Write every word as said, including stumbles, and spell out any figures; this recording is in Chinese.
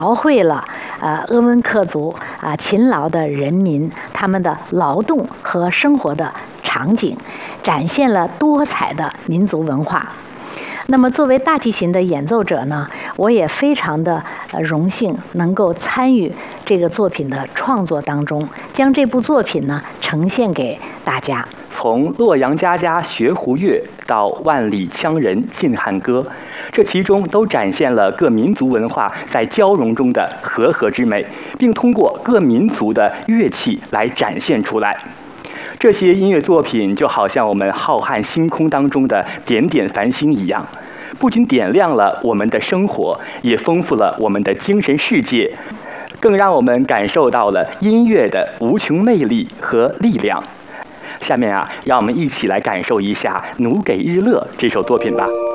描绘了呃鄂温克族啊、呃、勤劳的人民他们的劳动和生活的场景，展现了多彩的民族文化。那么作为大提琴的演奏者呢，我也非常的呃荣幸能够参与这个作品的创作当中，将这部作品呢呈现给大家。 从洛阳家家学胡乐到万里羌人尽汉歌，这其中都展现了各民族文化在交融中的和合之美，并通过各民族的乐器来展现出来。这些音乐作品就好像我们浩瀚星空当中的点点繁星一样，不仅点亮了我们的生活，也丰富了我们的精神世界，更让我们感受到了音乐的无穷魅力和力量。下面啊，让我们一起来感受一下《奴给日乐》这首作品吧。